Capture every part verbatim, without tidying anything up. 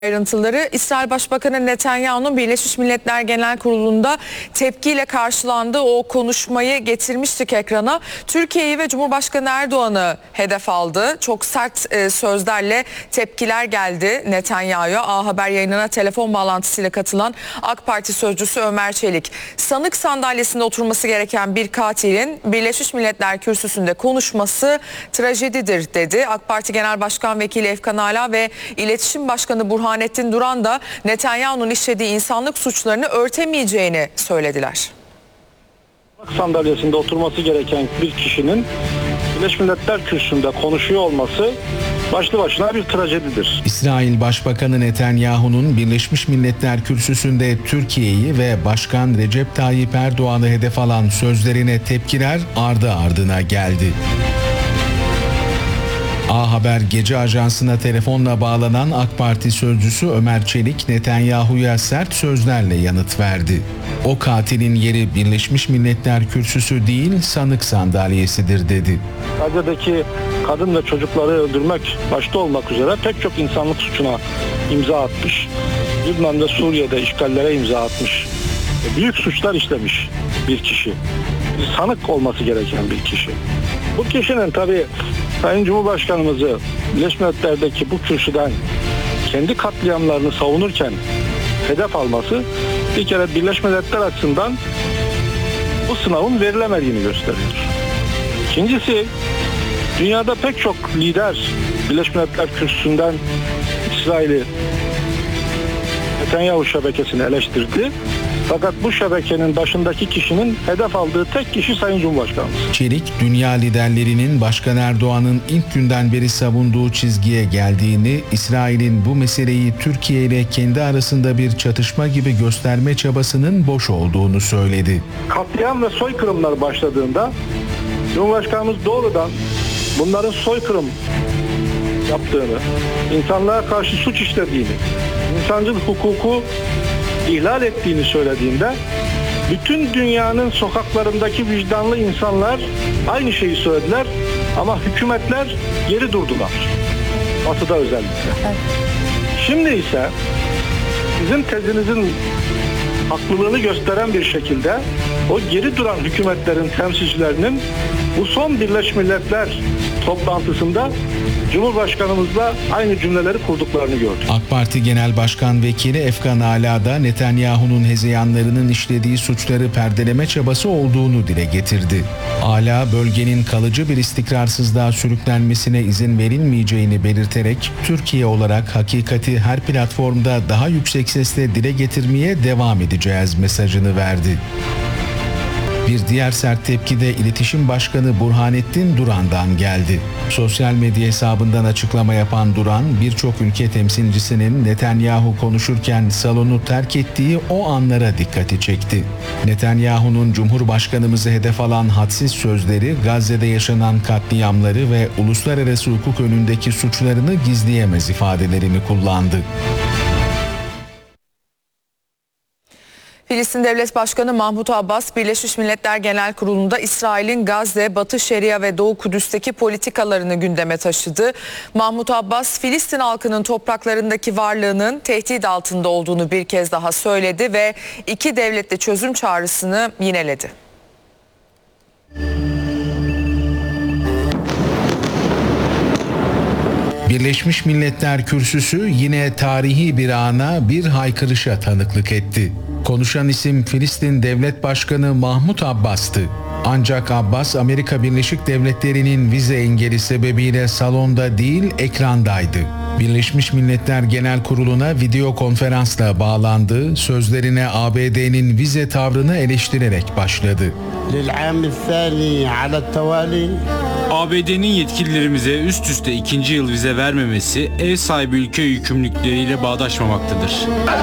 Ayrıntıları. İsrail Başbakanı Netanyahu'nun Birleşmiş Milletler Genel Kurulu'nda tepkiyle karşılandığı o konuşmayı getirmiştik ekrana. Türkiye'yi ve Cumhurbaşkanı Erdoğan'ı hedef aldı. Çok sert e, sözlerle tepkiler geldi Netanyahu'ya. A Haber yayınına telefon bağlantısıyla katılan AK Parti sözcüsü Ömer Çelik, sanık sandalyesinde oturması gereken bir katilin Birleşmiş Milletler kürsüsünde konuşması trajedidir dedi. AK Parti Genel Başkan Vekili Efkan Ala ve İletişim Başkanı Burhan Burhanettin Duran da Netanyahu'nun işlediği insanlık suçlarını örtemeyeceğini söylediler. Sandalyesinde oturması gereken bir kişinin Birleşmiş Milletler kürsüsünde konuşuyor olması başlı başına bir trajedidir. İsrail Başbakanı Netanyahu'nun Birleşmiş Milletler kürsüsünde Türkiye'yi ve Başkan Recep Tayyip Erdoğan'ı hedef alan sözlerine tepkiler ardı ardına geldi. A Haber gece ajansına telefonla bağlanan AK Parti sözcüsü Ömer Çelik, Netanyahu'ya sert sözlerle yanıt verdi. O katilin yeri Birleşmiş Milletler kürsüsü değil, sanık sandalyesidir dedi. Gazze'deki kadın ve çocukları öldürmek başta olmak üzere pek çok insanlık suçuna imza atmış. Lübnan ve Suriye'de işgallere imza atmış. Büyük suçlar işlemiş bir kişi. Bir sanık olması gereken bir kişi. Bu kişinin tabii Sayın Cumhurbaşkanımızı Birleşmiş Milletler'deki bu kürsüden kendi katliamlarını savunurken hedef alması bir kere Birleşmiş Milletler açısından bu sınavın verilemediğini gösteriyor. İkincisi, dünyada pek çok lider Birleşmiş Milletler kürsüsünden İsrail'i, Netanyahu şebekesini eleştirdi. Fakat bu şebekenin başındaki kişinin hedef aldığı tek kişi Sayın Cumhurbaşkanımız. Çelik, dünya liderlerinin Başkan Erdoğan'ın ilk günden beri savunduğu çizgiye geldiğini, İsrail'in bu meseleyi Türkiye ile kendi arasında bir çatışma gibi gösterme çabasının boş olduğunu söyledi. Katliam ve soykırımlar başladığında Cumhurbaşkanımız doğrudan bunların soykırım yaptığını, insanlığa karşı suç işlediğini, insancıl hukuku ihlal ettiğini söylediğinde bütün dünyanın sokaklarındaki vicdanlı insanlar aynı şeyi söylediler ama hükümetler geri durdular. Batı'da özellikle. Evet. Şimdi ise sizin tezinizin haklılığını gösteren bir şekilde o geri duran hükümetlerin temsilcilerinin bu son Birleşmiş Milletler toplantısında Cumhurbaşkanımızla aynı cümleleri kurduklarını gördük. AK Parti Genel Başkan Vekili Efkan Ala da Netanyahu'nun hezeyanlarının işlediği suçları perdeleme çabası olduğunu dile getirdi. Ala, bölgenin kalıcı bir istikrarsızlığa sürüklenmesine izin verilmeyeceğini belirterek, Türkiye olarak hakikati her platformda daha yüksek sesle dile getirmeye devam edeceğiz mesajını verdi. Bir diğer sert tepki de İletişim Başkanı Burhanettin Duran'dan geldi. Sosyal medya hesabından açıklama yapan Duran, birçok ülke temsilcisinin Netanyahu konuşurken salonu terk ettiği o anlara dikkati çekti. Netanyahu'nun Cumhurbaşkanımızı hedef alan hadsiz sözleri, Gazze'de yaşanan katliamları ve uluslararası hukuk önündeki suçlarını gizleyemez ifadelerini kullandı. Filistin Devlet Başkanı Mahmut Abbas, Birleşmiş Milletler Genel Kurulu'nda İsrail'in Gazze, Batı Şeria ve Doğu Kudüs'teki politikalarını gündeme taşıdı. Mahmut Abbas, Filistin halkının topraklarındaki varlığının tehdit altında olduğunu bir kez daha söyledi ve iki devletli çözüm çağrısını yineledi. Birleşmiş Milletler kürsüsü yine tarihi bir ana, bir haykırışa tanıklık etti. Konuşan isim Filistin Devlet Başkanı Mahmut Abbas'tı. Ancak Abbas, Amerika Birleşik Devletleri'nin vize engeli sebebiyle salonda değil, ekrandaydı. Birleşmiş Milletler Genel Kurulu'na video konferansla bağlandı, sözlerine A B D'nin vize tavrını eleştirerek başladı. A B D'nin yetkililerimize üst üste ikinci yıl vize vermemesi ev sahibi ülke yükümlülükleriyle bağdaşmamaktadır.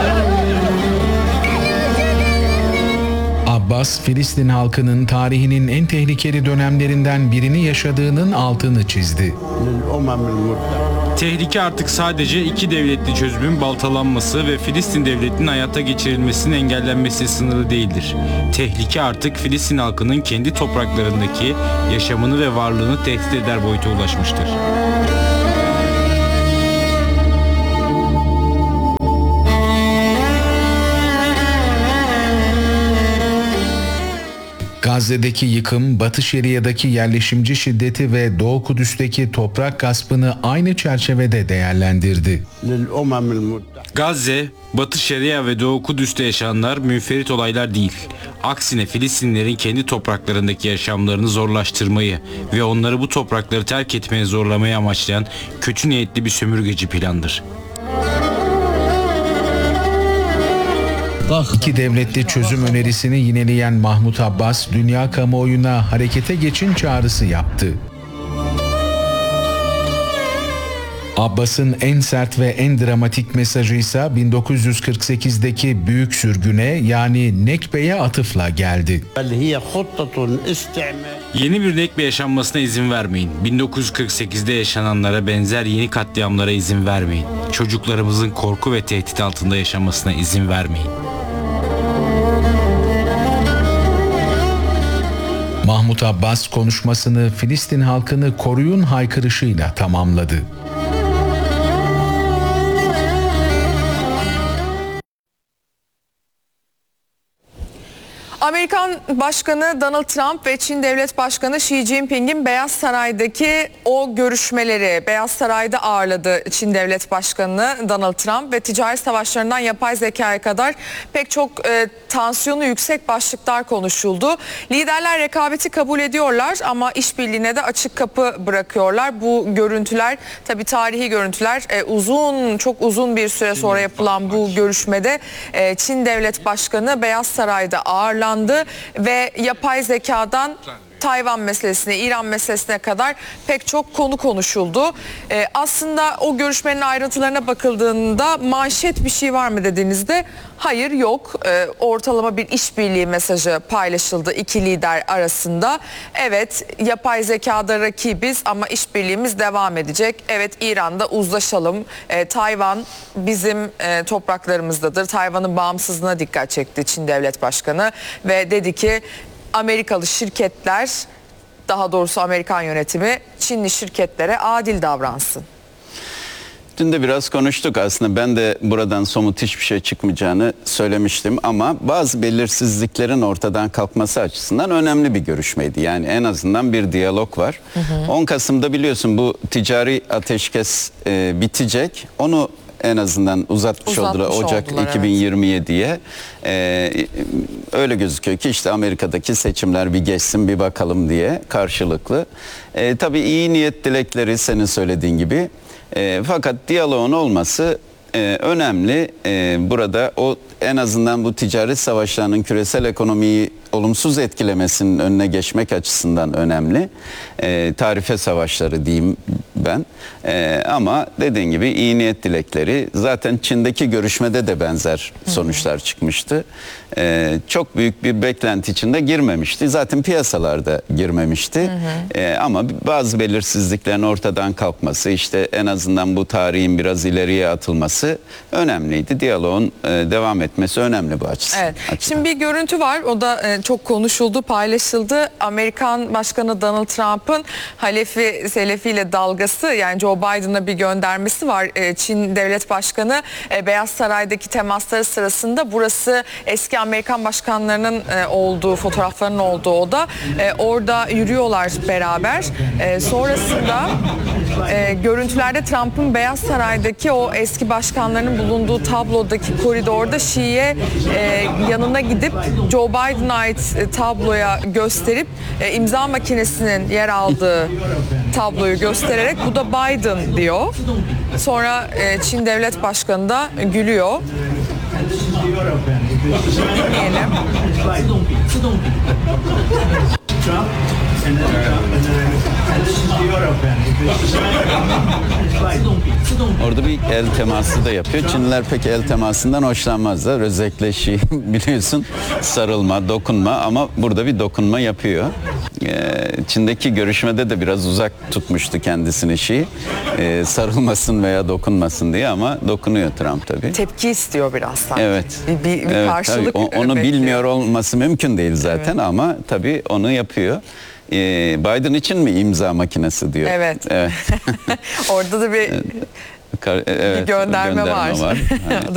Abbas, Filistin halkının tarihinin en tehlikeli dönemlerinden birini yaşadığının altını çizdi. Tehlike artık sadece iki devletli çözümün baltalanması ve Filistin devletinin hayata geçirilmesinin engellenmesi sınırlı değildir. Tehlike artık Filistin halkının kendi topraklarındaki yaşamını ve varlığını tehdit eder boyuta ulaşmıştır. Gazze'deki yıkım, Batı Şeria'daki yerleşimci şiddeti ve Doğu Kudüs'teki toprak gaspını aynı çerçevede değerlendirdi. للأمم المتحدة Gazze, Batı Şeria ve Doğu Kudüs'te yaşananlar münferit olaylar değil. Aksine Filistinlilerin kendi topraklarındaki yaşamlarını zorlaştırmayı ve onları bu toprakları terk etmeye zorlamayı amaçlayan kötü niyetli bir sömürgeci plandır. İki devletli çözüm önerisini yineleyen Mahmut Abbas, dünya kamuoyuna harekete geçin çağrısı yaptı. Abbas'ın en sert ve en dramatik mesajı ise bin dokuz yüz kırk sekizdeki büyük sürgüne yani Nekbe'ye atıfla geldi. بل هي خطة استعمار Yeni bir Nekbe yaşanmasına izin vermeyin. bin dokuz yüz kırk sekizde yaşananlara benzer yeni katliamlara izin vermeyin. Çocuklarımızın korku ve tehdit altında yaşamasına izin vermeyin. Mahmut Abbas konuşmasını Filistin halkını koruyun haykırışıyla tamamladı. Amerikan Başkanı Donald Trump ve Çin Devlet Başkanı Xi Jinping'in Beyaz Saray'daki o görüşmeleri, Beyaz Saray'da ağırladı Çin Devlet Başkanı Donald Trump ve ticaret savaşlarından yapay zekaya kadar pek çok e, tansiyonu yüksek başlıklar konuşuldu. Liderler rekabeti kabul ediyorlar ama işbirliğine de açık kapı bırakıyorlar. Bu görüntüler tabii tarihi görüntüler. E, uzun, çok uzun bir süre sonra yapılan bu görüşmede e, Çin Devlet Başkanı Beyaz Saray'da ağırlandı ve yapay zekadan Tayvan meselesine, İran meselesine kadar pek çok konu konuşuldu. Ee, aslında o görüşmenin ayrıntılarına bakıldığında manşet bir şey var mı dediğinizde hayır yok. Ee, ortalama bir işbirliği mesajı paylaşıldı iki lider arasında. Evet, yapay zekada rakibiz ama işbirliğimiz devam edecek. Evet, İran'da uzlaşalım. Ee, Tayvan bizim e, topraklarımızdadır. Tayvan'ın bağımsızlığına dikkat çekti Çin Devlet Başkanı ve dedi ki Amerikalı şirketler, daha doğrusu Amerikan yönetimi Çinli şirketlere adil davransın. Dün de biraz konuştuk aslında. Ben de buradan somut hiçbir şey çıkmayacağını söylemiştim ama bazı belirsizliklerin ortadan kalkması açısından önemli bir görüşmeydi. Yani en azından bir diyalog var. Hı hı. on Kasım'da biliyorsun bu ticari ateşkes e, bitecek. Onu en azından uzatmış, uzatmış oldular Ocak oldular, iki bin yirmi yediye. Ee, öyle gözüküyor ki işte Amerika'daki seçimler bir geçsin bir bakalım diye karşılıklı. Ee, tabii iyi niyet dilekleri senin söylediğin gibi. Ee, fakat diyaloğun olması e, önemli. Ee, burada o en azından bu ticaret savaşlarının küresel ekonomiyi olumsuz etkilemesinin önüne geçmek açısından önemli. E, tarife savaşları diyeyim ben. E, ama dediğin gibi iyi niyet dilekleri, zaten Çin'deki görüşmede de benzer sonuçlar çıkmıştı. E, çok büyük bir beklenti içinde girmemişti. Zaten piyasalarda girmemişti. Hı hı. E, ama bazı belirsizliklerin ortadan kalkması, işte en azından bu tarihin biraz ileriye atılması önemliydi. Diyaloğun e, devam etmesi önemli bu açıdan. Evet. Şimdi bir görüntü var. O da e, çok konuşuldu, paylaşıldı. Amerikan Başkanı Donald Trump'ın Halefi Selefi ile dalgası, yani Joe Biden'a bir göndermesi var. E, Çin Devlet Başkanı e, Beyaz Saray'daki temasları sırasında, burası eski Amerikan başkanlarının e, olduğu, fotoğraflarının olduğu oda. E, orada yürüyorlar beraber. E, sonrasında e, görüntülerde Trump'ın Beyaz Saray'daki o eski başkanlarının bulunduğu tablodaki koridorda Xi'ye e, yanına gidip Joe Biden'a ait e, tabloya gösterip e, imza makinesinin yer aldığı tabloyu göstererek bu da Biden diyor. Sonra e, Çin Devlet Başkanı da gülüyor. Diyelim. Orada bir el teması da yapıyor. Çinliler pek el temasından hoşlanmazlar. Özellikle Şii biliyorsun, sarılma, dokunma, ama burada bir dokunma yapıyor. Ee, Çin'deki görüşmede de biraz uzak tutmuştu kendisini Şii. Ee, sarılmasın veya dokunmasın diye, ama dokunuyor Trump tabii. Tepki istiyor biraz sanki. Evet. Bir, bir, bir evet, karşılık tabii. O, onu bekliyor. bilmiyor olması mümkün değil zaten, evet. Ama tabii onu yapıyor. Ee, Biden için mi imza makinesi diyor. Evet. Evet. Orada da bir, evet, bir gönderme, gönderme var. var.